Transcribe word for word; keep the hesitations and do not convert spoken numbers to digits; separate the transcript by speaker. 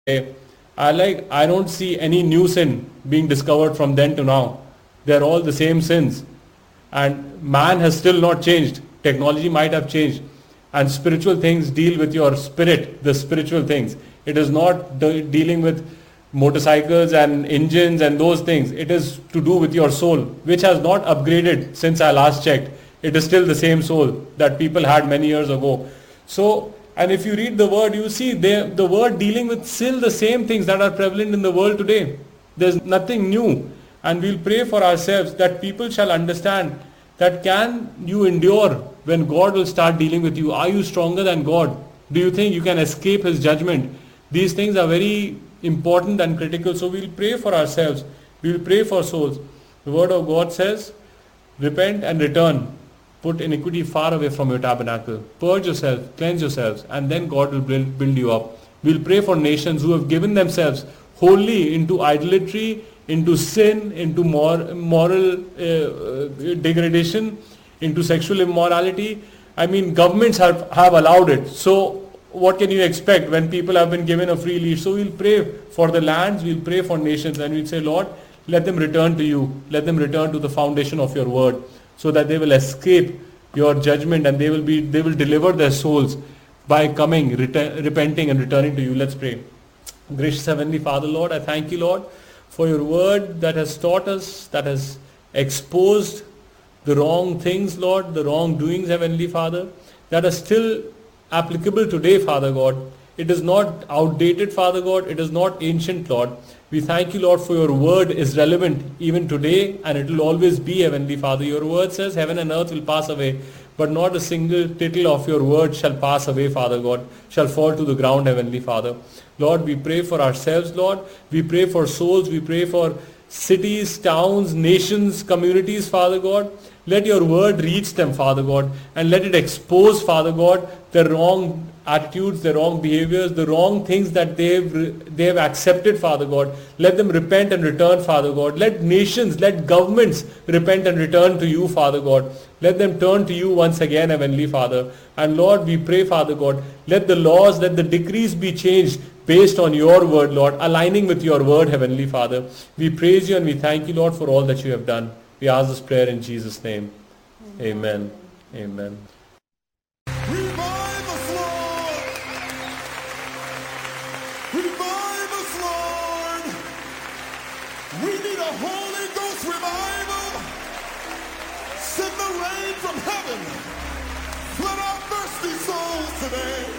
Speaker 1: I like I don't see any new sin being discovered from then to now. They're all the same sins. And man has still not changed. Technology might have changed. And spiritual things deal with your spirit, the spiritual things. It is not de- dealing with motorcycles and engines and those things. It is to do with your soul, which has not upgraded since I last checked. It is still the same soul that people had many years ago. So, and if you read the word, you see they, the word dealing with still the same things that are prevalent in the world today. There's nothing new. And we'll pray for ourselves that people shall understand that can you endure when God will start dealing with you? Are you stronger than God? Do you think you can escape His judgment? These things are very important and critical. So we'll pray for ourselves. We'll pray for souls. The word of God says, repent and return. Put iniquity far away from your tabernacle. Purge yourself, cleanse yourselves, and then God will build, build you up. We'll pray for nations who have given themselves wholly into idolatry, into sin, into mor- moral uh, degradation, into sexual immorality. I mean, governments have, have allowed it. So what can you expect when people have been given a free leash? So we'll pray for the lands, we'll pray for nations, and we'll say, Lord, let them return to you. Let them return to the foundation of your word, so that they will escape your judgment and they will be they will deliver their souls by coming, reta- repenting and returning to you. Let's pray. Gracious Heavenly Father, Lord, I thank you, Lord, for your word that has taught us, that has exposed the wrong things, Lord, the wrongdoings, Heavenly Father, that are still applicable today, Father God. It is not outdated, Father God. It is not ancient, Lord. We thank you, Lord, for your word is relevant even today, and it will always be, Heavenly Father. Your word says heaven and earth will pass away, but not a single tittle of your word shall pass away, Father God, shall fall to the ground, Heavenly Father. Lord, we pray for ourselves, Lord. We pray for souls. We pray for cities, towns, nations, communities, Father God. Let your word reach them, Father God, and let it expose, Father God, the wrong attitudes, the wrong behaviors, the wrong things that they've they have accepted, Father God. Let them repent and return, Father God. Let nations, let governments repent and return to you, Father God. Let them turn to you once again, Heavenly Father. And Lord, we pray, Father God, let the laws, let the decrees be changed based on your word, Lord, aligning with your word, Heavenly Father. We praise you and we thank you, Lord, for all that you have done. We ask this prayer in Jesus' name. Amen. Amen.
Speaker 2: Revive us, Lord! Revive us, Lord! We need a Holy Ghost revival. Send the rain from heaven. Flood our thirsty souls today.